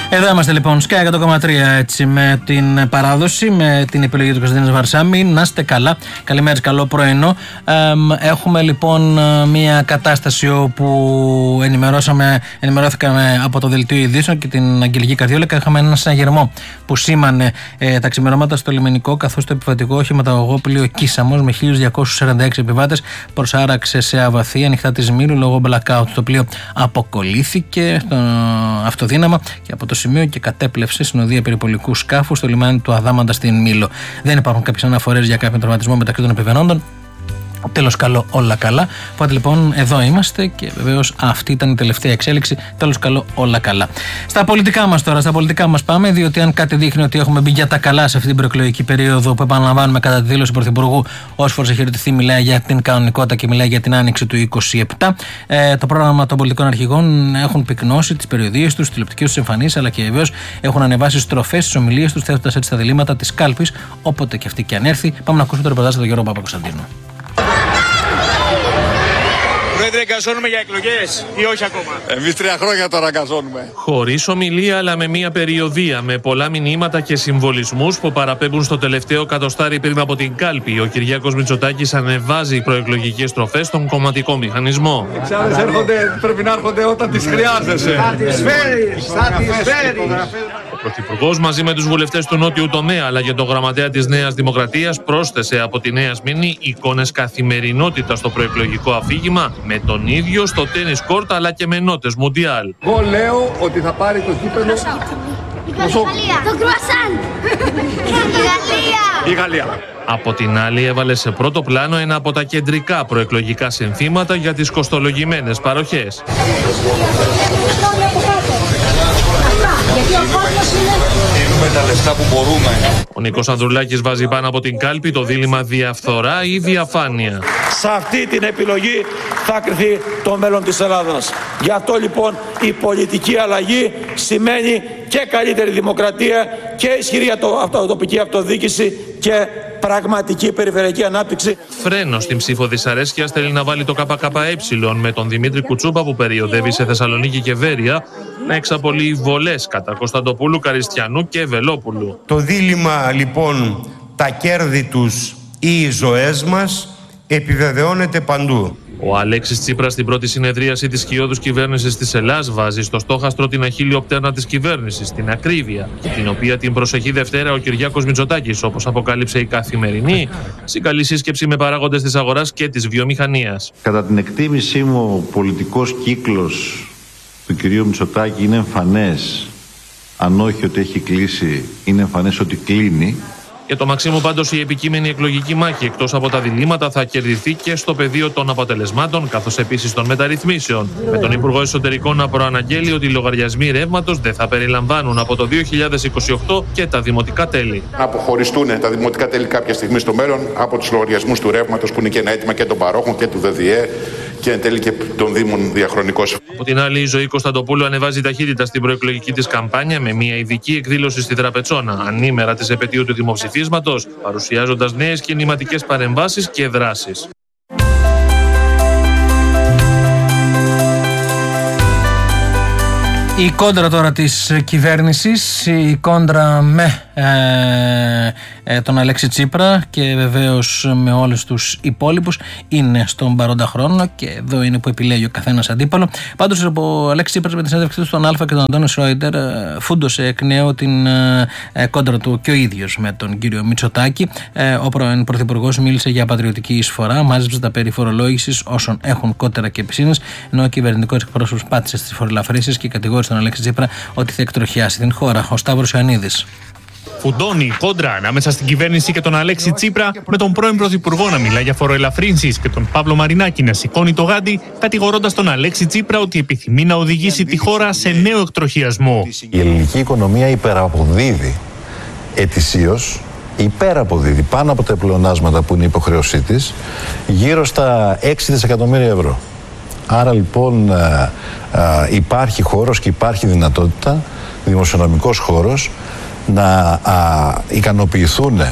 Εδώ είμαστε λοιπόν, Sky 100,3, έτσι, με την παράδοση, με την επιλογή του Κωνσταντίνου Βαρσάμι. Να είστε καλά, καλημέρα, καλό πρωινό. Έχουμε λοιπόν μια κατάσταση όπου ενημερώθηκαμε από το Δελτίο Ειδήσεων και την Αγγελική Καρδιόλακα. Είχαμε έναν συναγερμό που σήμανε τα ξημερώματα στο λιμενικό, καθώς το επιβατικό όχημα μεταγωγό Κίσαμος με 1.246 επιβάτες προσάραξε σε αβαθή ανοιχτά της Μήλου λόγω blackout. Το πλοίο αποκολλήθηκε στο αυτοδύναμα και από το σημείο και κατέπλευσε συνοδεία περιπολικού σκάφου στο λιμάνι του Αδάμαντα στην Μήλο. Δεν υπάρχουν κάποιες αναφορές για κάποιον τραυματισμό μεταξύ των επιβαίνοντων. Τέλος καλό, όλα καλά. Οπότε λοιπόν εδώ είμαστε και βεβαίως αυτή ήταν η τελευταία εξέλιξη. Τέλος καλό, όλα καλά. Στα πολιτικά μας τώρα, στα πολιτικά μας πάμε, διότι αν κάτι δείχνει ότι έχουμε μπει για τα καλά σε αυτή την προεκλογική περίοδο που επαναλαμβάνουμε κατά τη δήλωση του Πρωθυπουργού, όσες φορές έχει ερωτηθεί, μιλάει για την κανονικότητα και μιλάει για την άνοιξη του 27. Το πρόγραμμα των πολιτικών αρχηγών έχουν πυκνώσει τις περιοδίες τους, τις τηλεοπτικές τους εμφανίσεις, αλλά και βεβαίως έχουν ανεβάσει στροφές στις ομιλίες τους, θέτοντας έτσι τα διλήμματα της κάλπης, όποτε και αυτή και αν έρθει. Πάμε να ακούσουμε το ρεπορτάζ του Γιώργου Παπακοσταντίνου. Πρόεδρε, εγκαζώνουμε για εκλογές ή όχι ακόμα? Εμείς 3 χρόνια τώρα εγκαζώνουμε. Χωρίς ομιλία, αλλά με μια περιοδία, με πολλά μηνύματα και συμβολισμούς που παραπέμπουν στο τελευταίο κατοστάρι πριν από την κάλπη, ο Κυριάκος Μητσοτάκης ανεβάζει προεκλογικές στροφές στον κομματικό μηχανισμό. Εξάρες έρχονται, πρέπει να έρχονται όταν τις χρειάζεσαι. Θα τις φέρεις. Ο Πρωθυπουργός μαζί με τους βουλευτές του νότιου τομέα αλλά και τον γραμματέα της Νέας Δημοκρατίας πρόσθεσε από τη Νέα Σμύρνη εικόνες καθημερινότητας στο προεκλογικό αφήγημα, με τον ίδιο στο τένις κόρτ αλλά και με νότες μουντιάλ. Εγώ λέω ότι θα πάρει το κύπελλο Το κρουασάν. η Γαλλία. Από την άλλη έβαλε σε πρώτο πλάνο ένα από τα κεντρικά προεκλογικά συνθήματα για τις κοστολογημένες παροχές. Δίνουμε τα λεφτά που μπορούμε. Ο Νίκος Ανδρουλάκης βάζει πάνω από την κάλπη το δίλημμα διαφθορά ή διαφάνεια. Σε αυτή την επιλογή θα κριθεί το μέλλον της Ελλάδας. Γι' αυτό λοιπόν η πολιτική αλλαγή σημαίνει και καλύτερη δημοκρατία και ισχυρή τοπική αυτοδιοίκηση και πραγματική περιφερειακή ανάπτυξη. Φρένο στην ψήφο δυσαρέσκειας θέλει να βάλει το ΚΚΕ με τον Δημήτρη Κουτσούπα που περιοδεύει σε Θεσσαλονίκη και Βέρεια να εξαπολύει βολές κατά Κωνσταντοπούλου, Καριστιανού και Βελόπουλου. Το δίλημμα λοιπόν τα κέρδη τους ή οι ζωές μας επιβεβαιώνεται παντού. Ο Αλέξης Τσίπρας στην πρώτη συνεδρίαση της σκιώδους κυβέρνησης της Ελλάδας βάζει στο στόχαστρο την αχίλλειο πτέρνα της κυβέρνησης, την ακρίβεια, την οποία την προσεχή Δευτέρα ο Κυριάκος Μητσοτάκης, όπως αποκάλυψε η Καθημερινή, σε καλή σύσκεψη με παράγοντες της αγοράς και της βιομηχανίας. Κατά την εκτίμησή μου, ο πολιτικός κύκλος του κυρίου Μητσοτάκη είναι εμφανές, αν όχι ότι έχει κλείσει, είναι εμφανές ότι κλείνει. Για το Μαξίμου πάντως η επικείμενη εκλογική μάχη εκτός από τα διλήμματα θα κερδιθεί και στο πεδίο των αποτελεσμάτων καθώς επίσης των μεταρρυθμίσεων. Με τον Υπουργό Εσωτερικών να προαναγγέλει ότι οι λογαριασμοί ρεύματος δεν θα περιλαμβάνουν από το 2028 και τα δημοτικά τέλη. Να αποχωριστούν τα δημοτικά τέλη κάποια στιγμή στο μέλλον από τους λογαριασμούς του ρεύματος που είναι και ένα αίτημα και των παρόχων και του ΔΔΕ και εν τέλει και των Δήμων διαχρονικώς. Από την άλλη, η Ζωή Κωνσταντοπούλου ανεβάζει ταχύτητα στην προεκλογική της καμπάνια με μια ειδική εκδήλωση στη Τραπετσόνα, ανήμερα της επετείου του δημοψηφίσματος, παρουσιάζοντας νέες κινηματικές παρεμβάσεις και δράσεις. Η κόντρα τώρα της κυβέρνησης, η κόντρα με τον Αλέξη Τσίπρα και βεβαίως με όλους τους υπόλοιπους είναι στον παρόντα χρόνο και εδώ είναι που επιλέγει ο καθένας αντίπαλο. Πάντως ο Αλέξης Τσίπρας με τη συνέντευξή του στον Α και τον Αντώνη Σρόιντερ φούντωσε εκ νέου την κόντρα του και ο ίδιος με τον κύριο Μητσοτάκη. Ο πρώην Πρωθυπουργός μίλησε για πατριωτική εισφορά, μάζεψε τα περί φορολόγησης όσων έχουν κότερα και πισίνες, ενώ ο κυβερνητικός εκπρόσωπος πάτησε στις φορολαφρύσεις και κατηγόρησε τον Αλέξη Τσίπρα ότι θα εκτροχιάσει την χώρα. Ο Σταύρος Ιωαννίδης. Φουντώνει η κόντρα ανάμεσα στην κυβέρνηση και τον Αλέξη Τσίπρα, με τον πρώην Πρωθυπουργό να μιλά για φοροελαφρύνσεις και τον Παύλο Μαρινάκη να σηκώνει το γάντι, κατηγορώντας τον Αλέξη Τσίπρα ότι επιθυμεί να οδηγήσει τη χώρα σε νέο εκτροχιασμό. Η ελληνική οικονομία υπεραποδίδει ετησίως, υπεραποδίδει πάνω από τα πλεονάσματα που είναι η υποχρέωσή της, γύρω στα 6 δισεκατομμύρια ευρώ. Άρα λοιπόν υπάρχει χώρος και υπάρχει δυνατότητα, δημοσιονομικός χώρος, να ικανοποιηθούν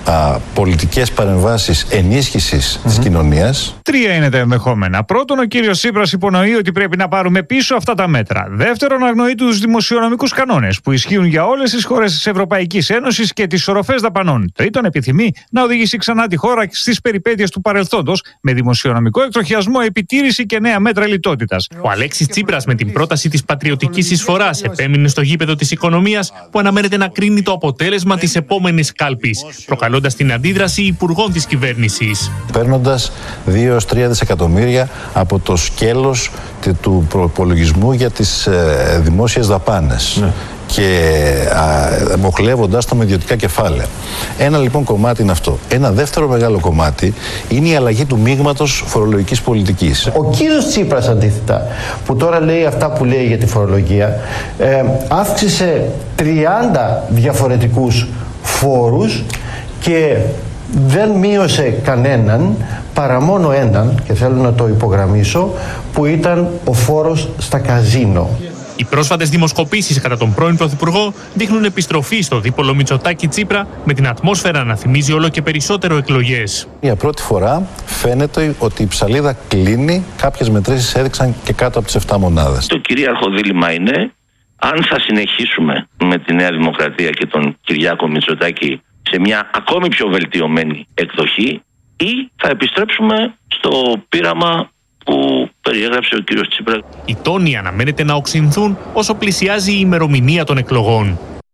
πολιτικές παρεμβάσεις ενίσχυσης της κοινωνίας. Τρία είναι τα ενδεχόμενα. Πρώτον, ο κύριος Τσίπρας υπονοεί ότι πρέπει να πάρουμε πίσω αυτά τα μέτρα. Δεύτερον, αγνοεί τους δημοσιονομικούς κανόνες που ισχύουν για όλες τις χώρες της Ευρωπαϊκής Ένωσης και τις οροφές δαπανών. Τρίτον, επιθυμεί να οδηγήσει ξανά τη χώρα στις περιπέτειες του παρελθόντος με δημοσιονομικό εκτροχιασμό, επιτήρηση και νέα μέτρα λιτότητας. Ο Αλέξης Τσίπρας με την πρόταση της πατριωτικής εισφοράς επέμεινε στο γήπεδο της οικονομίας που αναμένεται να κρίνει το αποτέλεσμα της επόμενης κάλπης, προκαλώντας την αντίδραση υπουργών της κυβέρνησης. Παίρνοντας 2-3 δισεκατομμύρια από το σκέλος του προϋπολογισμού για τις δημόσιες δαπάνες. Ναι. Και μοχλεύοντας τα με ιδιωτικά κεφάλαια. Ένα λοιπόν κομμάτι είναι αυτό. Ένα δεύτερο μεγάλο κομμάτι είναι η αλλαγή του μείγματος φορολογικής πολιτικής. Ο κύριος Τσίπρας αντίθετα, που τώρα λέει αυτά που λέει για τη φορολογία, αύξησε 30 διαφορετικούς φόρους και δεν μείωσε κανέναν παρά μόνο έναν, και θέλω να το υπογραμμίσω, που ήταν ο φόρος στα καζίνο. Οι πρόσφατες δημοσκοπήσεις κατά τον πρώην Πρωθυπουργό δείχνουν επιστροφή στο δίπολο Μητσοτάκη-Τσίπρα, με την ατμόσφαιρα να θυμίζει όλο και περισσότερο εκλογές. Για πρώτη φορά φαίνεται ότι η ψαλίδα κλείνει. Κάποιες μετρήσεις έδειξαν και κάτω από τις 7 μονάδες. Το κυρίαρχο δίλημμα είναι αν θα συνεχίσουμε με τη Νέα Δημοκρατία και τον Κυριάκο Μητσοτάκη σε μια ακόμη πιο βελτιωμένη εκδοχή, ή θα επιστρέψουμε στο πείραμα που περιέγραψε ο κύριος Τσίπρας. Οι τόνοι αναμένεται να οξυνθούν όσο πλησιάζει η ημερομηνία των εκλογών.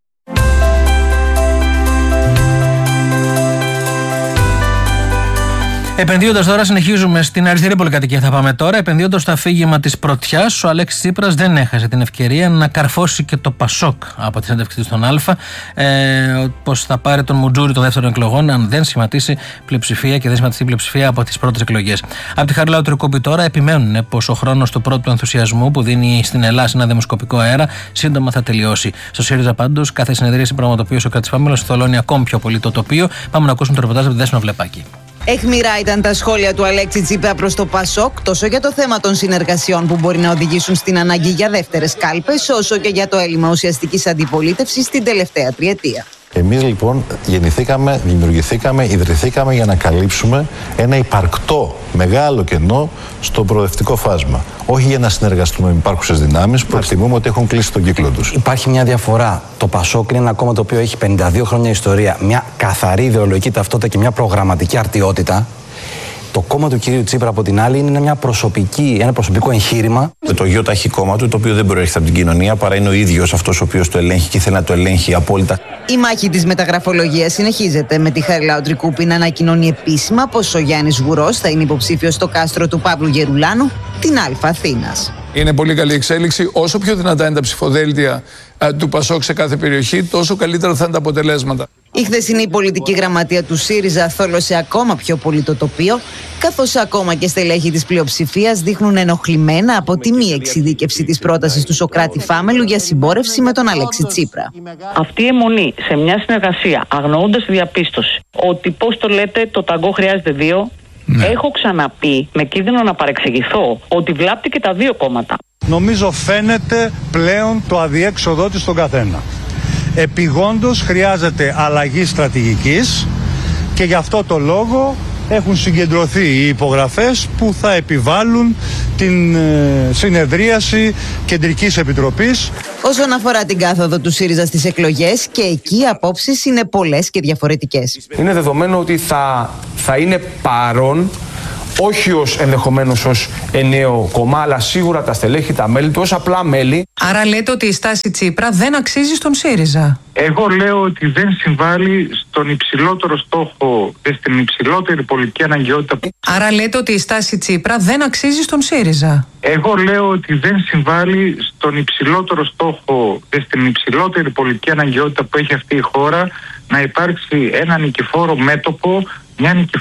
Επενδύοντας τώρα, συνεχίζουμε στην αριστερή πολυκατοικία. Θα πάμε τώρα. Επενδύοντας στο αφήγημα της πρωτιάς, ο Αλέξης Τσίπρας δεν έχασε την ευκαιρία να καρφώσει και το Πασόκ από τη συνέντευξη του στον Α. Πως θα πάρει τον Μουτζούρι των δεύτερων εκλογών, αν δεν σχηματίσει πλειοψηφία και δεν σχηματιστεί πλειοψηφία από τις πρώτες εκλογές. Από τη Χαριλάου Τρικούπη τώρα επιμένουν πως ο χρόνος του πρώτου ενθουσιασμού που δίνει στην Ελλάδα ένα δημοσκοπικό αέρα σύντομα θα τελειώσει. Στο ΣΥΡΙΖΑ πάντως, κάθε συνεδρίαση πραγματοποιεί ο Κράτης Πάμελος θολώνει ακόμη πιο πολύ το τοπίο. Πάμε να ακούσουμε το ρεπορτάζ από τη Δέσποινα Βλεπάκη. Αιχμηρά ήταν τα σχόλια του Αλέξη Τσίπρα προς το Πασόκ, τόσο για το θέμα των συνεργασιών που μπορεί να οδηγήσουν στην ανάγκη για δεύτερες κάλπες, όσο και για το έλλειμμα ουσιαστικής αντιπολίτευσης την τελευταία τριετία. Εμείς λοιπόν γεννηθήκαμε, δημιουργηθήκαμε, ιδρυθήκαμε για να καλύψουμε ένα υπαρκτό μεγάλο κενό στο προοδευτικό φάσμα. Όχι για να συνεργαστούμε με υπάρχουσες δυνάμεις που εκτιμούμε ότι έχουν κλείσει τον κύκλο τους. Υπάρχει μια διαφορά. Το Πασόκ είναι ένα κόμμα το οποίο έχει 52 χρόνια ιστορία, μια καθαρή ιδεολογική ταυτότητα και μια προγραμματική αρτιότητα. Το κόμμα του κυρίου Τσίπρα από την άλλη είναι ένα προσωπικό εγχείρημα. Το ΙΟΤΑΧΗ κόμμα του, το οποίο δεν προέρχεται από την κοινωνία, παρά είναι ο ίδιος αυτός ο οποίος το ελέγχει και θέλει να το ελέγχει απόλυτα. Η μάχη της μεταγραφολογίας συνεχίζεται, με τη Χαριλάου Τρικούπη να ανακοινώνει επίσημα πως ο Γιάννης Βουρός θα είναι υποψήφιος στο κάστρο του Παύλου Γερουλάνου, την Α Αθήνας. Είναι πολύ καλή εξέλιξη. Όσο πιο δυνατά είναι τα ψηφοδέλτια του Πασόκ σε κάθε περιοχή, τόσο καλύτερα θα είναι τα αποτελέσματα. Η χθεσινή πολιτική γραμματεία του ΣΥΡΙΖΑ θόλωσε ακόμα πιο πολύ το τοπίο, καθώς ακόμα και στελέχη της πλειοψηφίας δείχνουν ενοχλημένα από τη μη εξειδίκευση της πρότασης του Σωκράτη Φάμελου για συμπόρευση με τον Αλέξη Τσίπρα. Αυτή η αιμονή σε μια συνεργασία, αγνοώντας τη διαπίστωση ότι, πώς το λέτε, το ταγκό χρειάζεται δύο. Ναι. Έχω ξαναπεί, με κίνδυνο να παρεξηγηθώ, ότι βλάπτει και τα δύο κόμματα. Νομίζω φαίνεται πλέον το αδιέξοδό της στον καθένα. Επιγόντως χρειάζεται αλλαγή στρατηγικής και γι' αυτό το λόγο έχουν συγκεντρωθεί οι υπογραφές που θα επιβάλλουν την συνεδρίαση Κεντρικής Επιτροπής. Όσον αφορά την κάθοδο του ΣΥΡΙΖΑ στις εκλογές, και εκεί οι απόψεις είναι πολλές και διαφορετικές. Είναι δεδομένο ότι θα είναι παρόν, όχι ενδεχομένως ως ενιαίο κόμμα, αλλά σίγουρα τα στελέχη, τα μέλη του, ως απλά μέλη. Άρα λέτε ότι η στάση Τσίπρα δεν αξίζει στον ΣΥΡΙΖΑ. Εγώ λέω ότι δεν συμβάλλει στον υψηλότερο στόχο και στην υψηλότερη πολιτική αναγκαιότητα. Άρα λέτε ότι η στάση Τσίπρα δεν αξίζει στον ΣΥΡΙΖΑ. Εγώ λέω ότι δεν συμβάλλει στον υψηλότερο στόχο και στην υψηλότερη πολιτική αναγκαιότητα που έχει αυτή η χώρα, να υπάρξει ένα νικηφόρο μέτωπο, μια νικηφόρο